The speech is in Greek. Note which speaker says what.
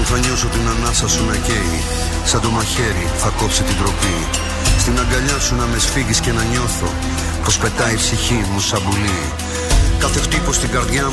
Speaker 1: θα νιώσω την ανάσα σου να καίει. Σαν το μαχαίρι θα κόψει την τροπή. Στην αγκαλιά σου να με σφίγγεις και να νιώθω πως πετάει η ψυχή μου σαν πουλί. Κάθε χτύπος στην καρδιά μου